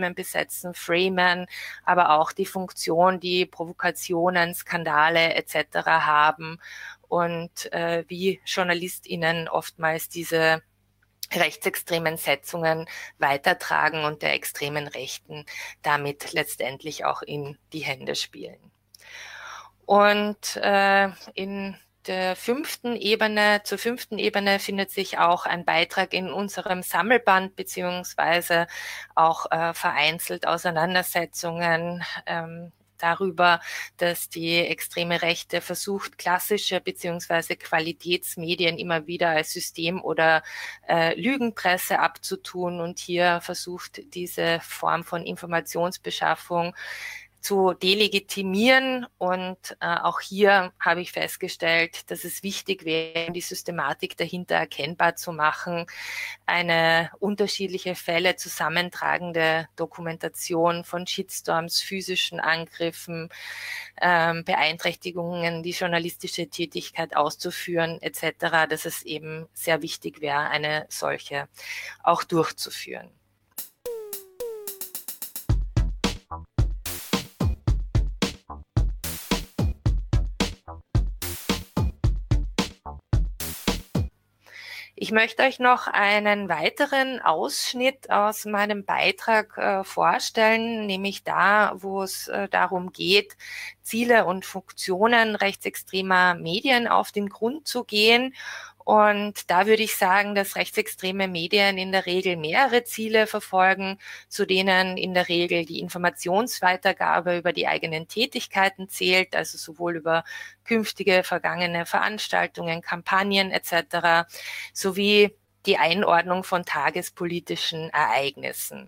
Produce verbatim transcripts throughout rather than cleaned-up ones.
besetzen, framen, aber auch die Funktion, die Provokationen, Skandale et cetera haben und äh, wie JournalistInnen oftmals diese rechtsextremen Setzungen weitertragen und der extremen Rechten damit letztendlich auch in die Hände spielen. Und äh, in der fünften Ebene, zur fünften Ebene findet sich auch ein Beitrag in unserem Sammelband beziehungsweise auch äh, vereinzelt Auseinandersetzungen ähm, darüber, dass die extreme Rechte versucht, klassische beziehungsweise Qualitätsmedien immer wieder als System- oder äh, Lügenpresse abzutun und hier versucht, diese Form von Informationsbeschaffung zu delegitimieren. Und äh, auch hier habe ich festgestellt, dass es wichtig wäre, die Systematik dahinter erkennbar zu machen, eine unterschiedliche Fälle zusammentragende Dokumentation von Shitstorms, physischen Angriffen, ähm, Beeinträchtigungen, die journalistische Tätigkeit auszuführen et cetera, dass es eben sehr wichtig wäre, eine solche auch durchzuführen. Ich möchte euch noch einen weiteren Ausschnitt aus meinem Beitrag äh, vorstellen, nämlich da, wo es äh, darum geht, Ziele und Funktionen rechtsextremer Medien auf den Grund zu gehen. Und da würde ich sagen, dass rechtsextreme Medien in der Regel mehrere Ziele verfolgen, zu denen in der Regel die Informationsweitergabe über die eigenen Tätigkeiten zählt, also sowohl über künftige, vergangene Veranstaltungen, Kampagnen et cetera, sowie die Einordnung von tagespolitischen Ereignissen.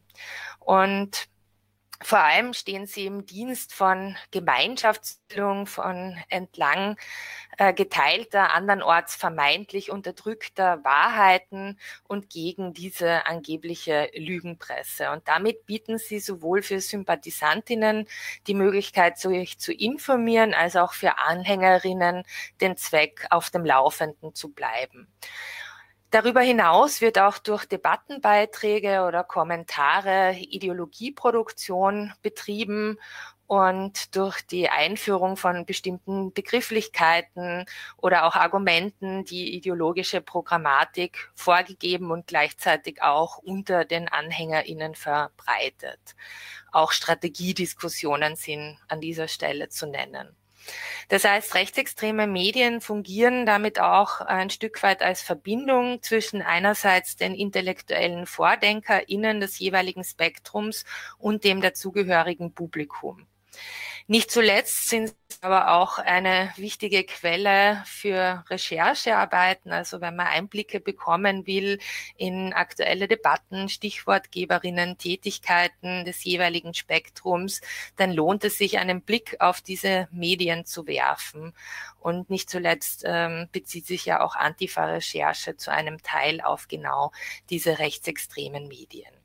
Und vor allem stehen sie im Dienst von Gemeinschaftsbildung, von entlang äh, geteilter, andernorts vermeintlich unterdrückter Wahrheiten und gegen diese angebliche Lügenpresse. Und damit bieten sie sowohl für Sympathisantinnen die Möglichkeit, sich zu informieren, als auch für Anhängerinnen den Zweck, auf dem Laufenden zu bleiben. Darüber hinaus wird auch durch Debattenbeiträge oder Kommentare Ideologieproduktion betrieben und durch die Einführung von bestimmten Begrifflichkeiten oder auch Argumenten die ideologische Programmatik vorgegeben und gleichzeitig auch unter den AnhängerInnen verbreitet. Auch Strategiediskussionen sind an dieser Stelle zu nennen. Das heißt, rechtsextreme Medien fungieren damit auch ein Stück weit als Verbindung zwischen einerseits den intellektuellen VordenkerInnen des jeweiligen Spektrums und dem dazugehörigen Publikum. Nicht zuletzt sind sie aber auch eine wichtige Quelle für Recherchearbeiten. Also wenn man Einblicke bekommen will in aktuelle Debatten, Stichwortgeberinnen, Tätigkeiten des jeweiligen Spektrums, dann lohnt es sich, einen Blick auf diese Medien zu werfen. Und nicht zuletzt ähm, bezieht sich ja auch Antifa-Recherche zu einem Teil auf genau diese rechtsextremen Medien.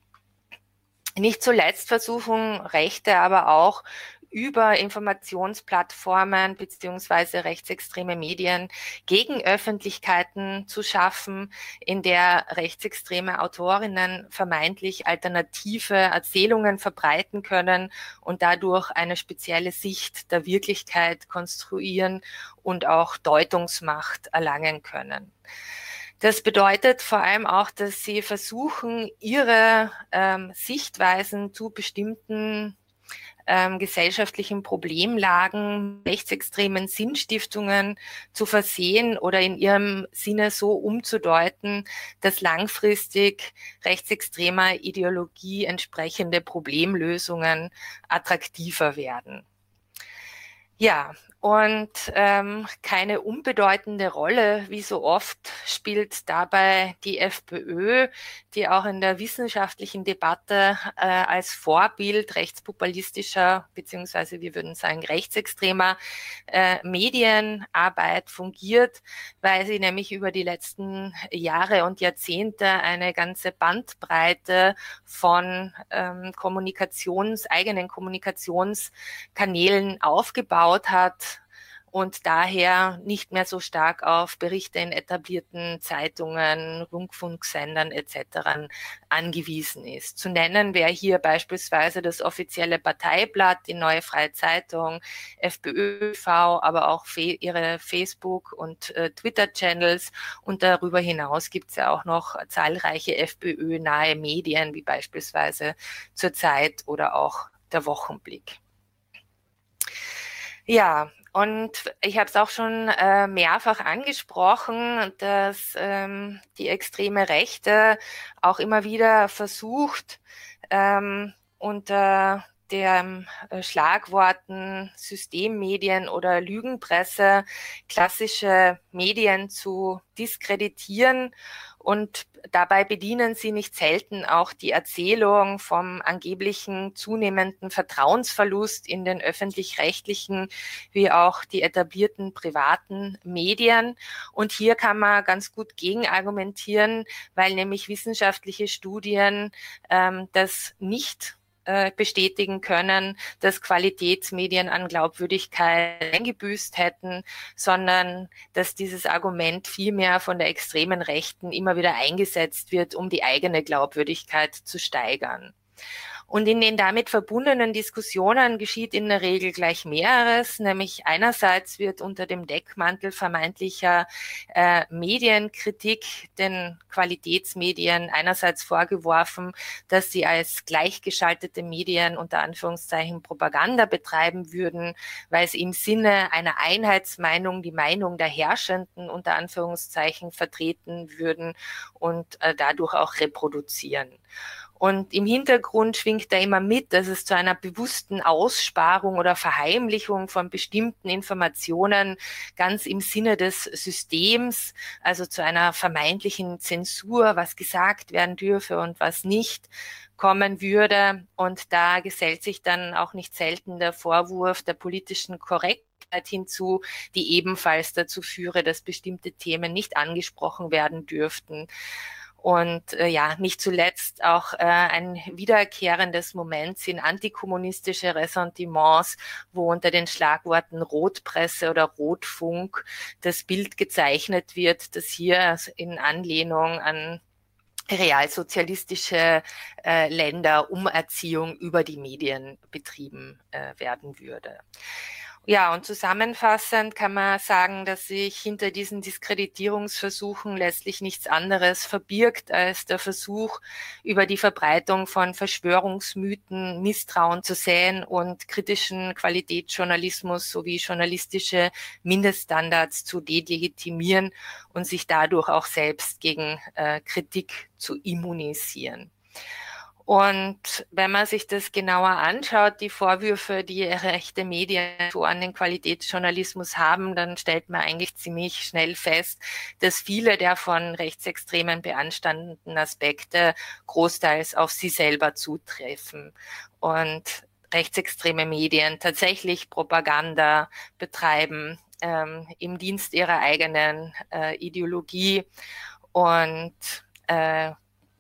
Nicht zuletzt versuchen Rechte aber auch über Informationsplattformen beziehungsweise rechtsextreme Medien Gegenöffentlichkeiten zu schaffen, in der rechtsextreme Autorinnen vermeintlich alternative Erzählungen verbreiten können und dadurch eine spezielle Sicht der Wirklichkeit konstruieren und auch Deutungsmacht erlangen können. Das bedeutet vor allem auch, dass sie versuchen, ihre ähm, Sichtweisen zu bestimmten ähm, gesellschaftlichen Problemlagen, rechtsextremen Sinnstiftungen zu versehen oder in ihrem Sinne so umzudeuten, dass langfristig rechtsextremer Ideologie entsprechende Problemlösungen attraktiver werden. Ja, und ähm, keine unbedeutende Rolle, wie so oft, spielt dabei die FPÖ, die auch in der wissenschaftlichen Debatte äh, als Vorbild rechtspopulistischer beziehungsweise wir würden sagen rechtsextremer äh, Medienarbeit fungiert, weil sie nämlich über die letzten Jahre und Jahrzehnte eine ganze Bandbreite von ähm, Kommunikations, eigenen Kommunikationskanälen aufgebaut hat und daher nicht mehr so stark auf Berichte in etablierten Zeitungen, Rundfunksendern et cetera angewiesen ist. Zu nennen wäre hier beispielsweise das offizielle Parteiblatt, die Neue Freie Zeitung, FPÖ-V, aber auch ihre Facebook- und äh, Twitter-Channels, und darüber hinaus gibt es ja auch noch zahlreiche FPÖ-nahe Medien, wie beispielsweise zur Zeit oder auch der Wochenblick. Ja, und ich habe es auch schon äh, mehrfach angesprochen, dass ähm, die extreme Rechte auch immer wieder versucht, ähm, unter der äh, Schlagworten Systemmedien oder Lügenpresse klassische Medien zu diskreditieren. Und dabei bedienen sie nicht selten auch die Erzählung vom angeblichen zunehmenden Vertrauensverlust in den öffentlich-rechtlichen wie auch die etablierten privaten Medien. Und hier kann man ganz gut gegenargumentieren, weil nämlich wissenschaftliche Studien ähm, das nicht bestätigen können, dass Qualitätsmedien an Glaubwürdigkeit eingebüßt hätten, sondern dass dieses Argument vielmehr von der extremen Rechten immer wieder eingesetzt wird, um die eigene Glaubwürdigkeit zu steigern. Und in den damit verbundenen Diskussionen geschieht in der Regel gleich mehreres, nämlich einerseits wird unter dem Deckmantel vermeintlicher äh, Medienkritik den Qualitätsmedien einerseits vorgeworfen, dass sie als gleichgeschaltete Medien unter Anführungszeichen Propaganda betreiben würden, weil sie im Sinne einer Einheitsmeinung die Meinung der Herrschenden unter Anführungszeichen vertreten würden und äh, dadurch auch reproduzieren. Und im Hintergrund schwingt da immer mit, dass es zu einer bewussten Aussparung oder Verheimlichung von bestimmten Informationen ganz im Sinne des Systems, also zu einer vermeintlichen Zensur, was gesagt werden dürfe und was nicht, kommen würde. Und da gesellt sich dann auch nicht selten der Vorwurf der politischen Korrektheit hinzu, die ebenfalls dazu führe, dass bestimmte Themen nicht angesprochen werden dürften. Und äh, ja, nicht zuletzt auch äh, ein wiederkehrendes Moment sind antikommunistische Ressentiments, wo unter den Schlagworten Rotpresse oder Rotfunk das Bild gezeichnet wird, das hier in Anlehnung an realsozialistische äh, Länder Umerziehung über die Medien betrieben äh, werden würde. Ja, und zusammenfassend kann man sagen, dass sich hinter diesen Diskreditierungsversuchen letztlich nichts anderes verbirgt als der Versuch, über die Verbreitung von Verschwörungsmythen Misstrauen zu säen und kritischen Qualitätsjournalismus sowie journalistische Mindeststandards zu delegitimieren und sich dadurch auch selbst gegen äh, Kritik zu immunisieren. Und wenn man sich das genauer anschaut, die Vorwürfe, die rechte Medien so an den Qualitätsjournalismus haben, dann stellt man eigentlich ziemlich schnell fest, dass viele der von Rechtsextremen beanstandeten Aspekte großteils auf sie selber zutreffen und rechtsextreme Medien tatsächlich Propaganda betreiben ähm, im Dienst ihrer eigenen äh, Ideologie und äh,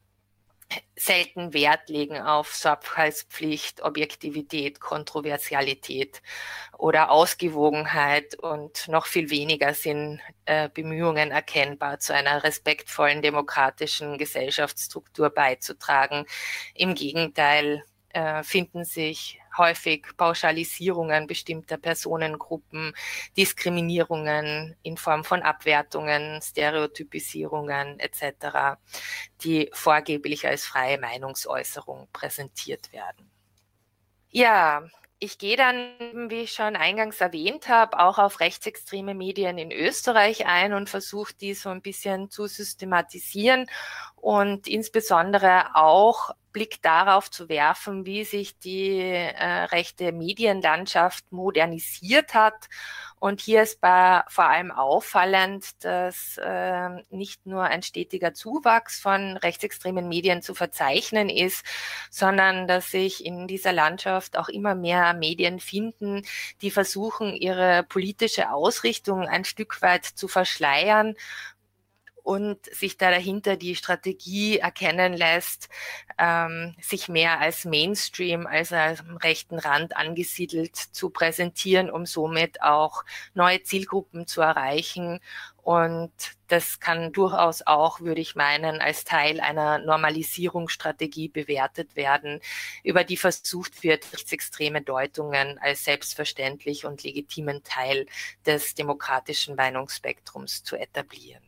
selten Wert legen auf Sorgfaltspflicht, Objektivität, Kontroversialität oder Ausgewogenheit und noch viel weniger sind äh, Bemühungen erkennbar, zu einer respektvollen demokratischen Gesellschaftsstruktur beizutragen. Im Gegenteil äh, finden sich häufig Pauschalisierungen bestimmter Personengruppen, Diskriminierungen in Form von Abwertungen, Stereotypisierungen et cetera, die vorgeblich als freie Meinungsäußerung präsentiert werden. Ja, ich gehe dann, wie ich schon eingangs erwähnt habe, auch auf rechtsextreme Medien in Österreich ein und versuche, die so ein bisschen zu systematisieren und insbesondere auch Blick darauf zu werfen, wie sich die äh, rechte Medienlandschaft modernisiert hat. Und hier ist bei, vor allem auffallend, dass äh, nicht nur ein stetiger Zuwachs von rechtsextremen Medien zu verzeichnen ist, sondern dass sich in dieser Landschaft auch immer mehr Medien finden, die versuchen, ihre politische Ausrichtung ein Stück weit zu verschleiern und sich da dahinter die Strategie erkennen lässt, ähm, sich mehr als Mainstream, also am rechten Rand angesiedelt zu präsentieren, um somit auch neue Zielgruppen zu erreichen. Und das kann durchaus auch, würde ich meinen, als Teil einer Normalisierungsstrategie bewertet werden, über die versucht wird, rechtsextreme Deutungen als selbstverständlich und legitimen Teil des demokratischen Meinungsspektrums zu etablieren.